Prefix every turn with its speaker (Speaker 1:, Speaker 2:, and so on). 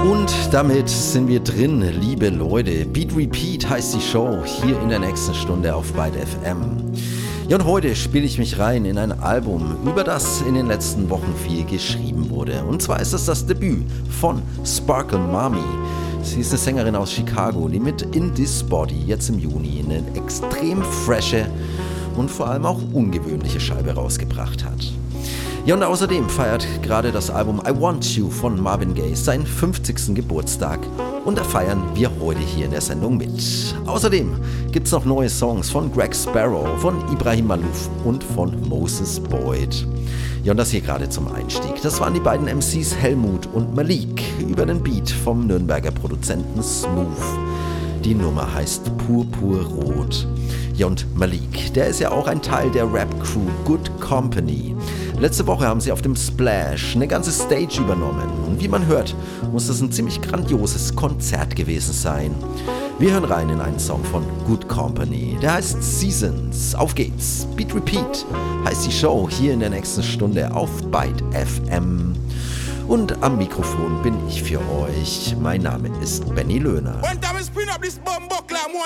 Speaker 1: Und damit sind wir drin, liebe Leute. Beat Repeat heißt die Show hier in der nächsten Stunde auf Byte FM. Ja, und heute spiele ich mich rein in ein Album, über das in den letzten Wochen viel geschrieben wurde. Und zwar ist es das Debüt von Sparkle Mommy. Sie ist eine Sängerin aus Chicago, die mit In This Body jetzt im Juni eine extrem frische und vor allem auch ungewöhnliche Scheibe rausgebracht hat. Ja, und außerdem feiert gerade das Album I Want You von Marvin Gaye seinen 50. Geburtstag und da feiern wir heute hier in der Sendung mit. Außerdem gibt's noch neue Songs von Greg Sparrow, von Ibrahim Malouf und von Moses Boyd. Ja, und das hier gerade zum Einstieg. Das waren die beiden MCs Helmut und Malik über den Beat vom Nürnberger Produzenten Smooth. Die Nummer heißt Purpurrot. Ja, und Malik, der ist ja auch ein Teil der Rap-Crew Good Company. Letzte Woche haben sie auf dem Splash eine ganze Stage übernommen. Und wie man hört, muss das ein ziemlich grandioses Konzert gewesen sein. Wir hören rein in einen Song von Good Company. Der heißt Seasons. Auf geht's. Beat Repeat heißt die Show hier in der nächsten Stunde auf Byte FM. Und am Mikrofon bin ich für euch. Mein Name ist Benny Löhner.
Speaker 2: One time I spin up this bumbo